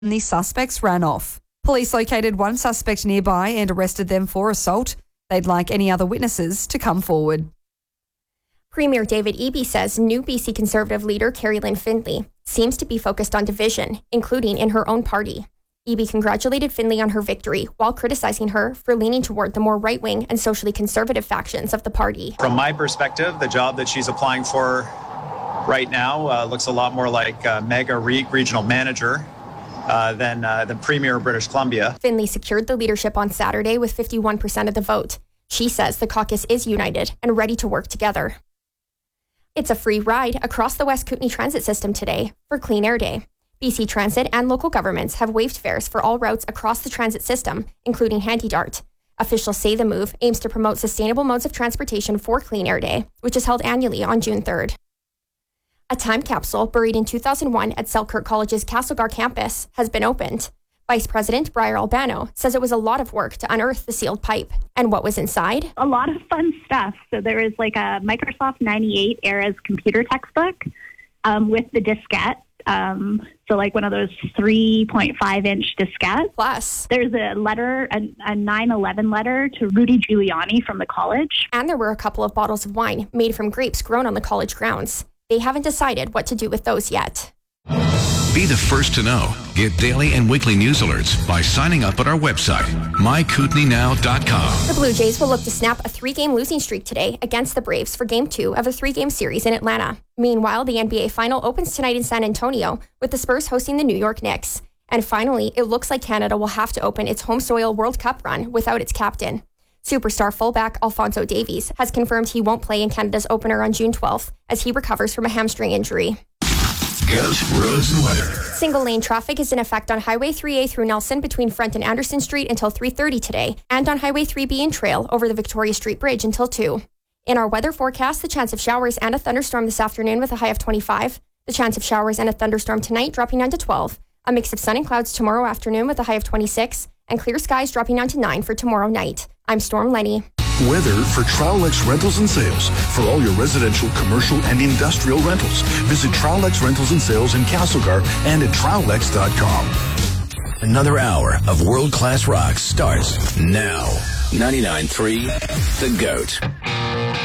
The suspects ran off. Police located one suspect nearby and arrested them for assault. They'd like any other witnesses to come forward. Premier David Eby says new BC Conservative leader Carrie Lynn Findlay seems to be focused on division, including in her own party. Eby congratulated Findlay on her victory while criticizing her for leaning toward the more right-wing and socially conservative factions of the party. From my perspective, the job that she's applying for right now looks a lot more like mega regional manager than Premier of British Columbia. Findlay secured the leadership on Saturday with 51% of the vote. She says the caucus is united and ready to work together. It's a free ride across the West Kootenay Transit System today for Clean Air Day. BC Transit and local governments have waived fares for all routes across the transit system, including HandyDART. Officials say the move aims to promote sustainable modes of transportation for Clean Air Day, which is held annually on June 3rd. A time capsule buried in 2001 at Selkirk College's Castlegar campus has been opened. Vice President Briar Albano says it was a lot of work to unearth the sealed pipe. And what was inside? A lot of fun stuff. So there was like a Microsoft 98 era's computer textbook with the diskette. So like one of those 3.5-inch diskettes. Plus, there's a letter, a 9/11 letter to Rudy Giuliani from the college. And there were a couple of bottles of wine made from grapes grown on the college grounds. They haven't decided what to do with those yet. Be the first to know. Get daily and weekly news alerts by signing up at our website, mykootenaynow.com. The Blue Jays will look to snap a 3-game losing streak today against the Braves for Game 2 of a 3-game series in Atlanta. Meanwhile, the NBA Final opens tonight in San Antonio, with the Spurs hosting the New York Knicks. And finally, it looks like Canada will have to open its home soil World Cup run without its captain. Superstar fullback Alphonso Davies has confirmed he won't play in Canada's opener on June 12th as he recovers from a hamstring injury. Goat, roads, and weather. Single-lane traffic is in effect on Highway 3A through Nelson between Front and Anderson Street until 3:30 today, and on Highway 3B and Trail over the Victoria Street Bridge until 2. In our weather forecast, the chance of showers and a thunderstorm this afternoon with a high of 25. The chance of showers and a thunderstorm tonight dropping down to 12. A mix of sun and clouds tomorrow afternoon with a high of 26. And clear skies dropping down to 9 for tomorrow night. I'm Storm Lenny. Weather for Trowlex Rentals and Sales. For all your residential, commercial, and industrial rentals, visit Trowlex Rentals and Sales in Castlegar and at Trowlex.com. Another hour of world-class rock starts now. 99.3 The Goat.